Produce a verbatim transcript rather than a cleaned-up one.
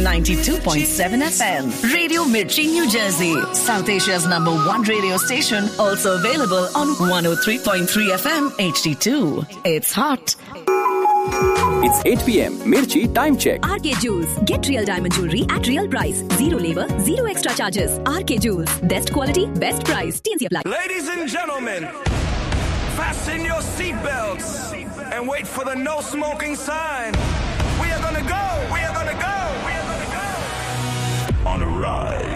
ninety-two point seven F M. Radio Mirchi, New Jersey. South Asia's number one radio station. Also available on one oh three point three F M H D two. It's hot. It's eight p.m. Mirchi time check. R K Jewels. Get real diamond jewelry at real price. Zero labor, zero extra charges. R K Jewels. Best quality, best price. T N C apply. Ladies and gentlemen, fasten your seatbelts and wait for the no smoking sign. We are gonna go. We are gonna go. We are gonna go on a ride.